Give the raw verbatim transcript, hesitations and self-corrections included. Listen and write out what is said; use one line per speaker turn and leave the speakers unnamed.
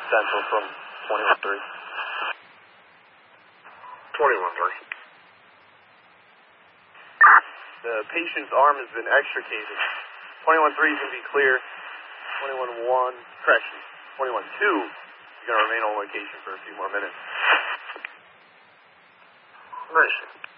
Central from twenty-one three.
twenty-one three.
The patient's arm has been extricated. twenty-one three is going to be clear. twenty-one one, correction. twenty-one two is going to remain on location for a few more minutes.
Nice.